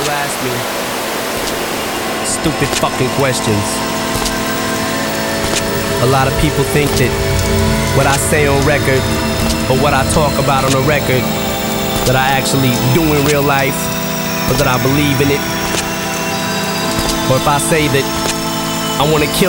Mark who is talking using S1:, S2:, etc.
S1: people ask me stupid fucking questions. A lot of people think that what I say on record or what I talk about on a record that I actually do in real life, or that I believe in it. Or if I say that I want to kill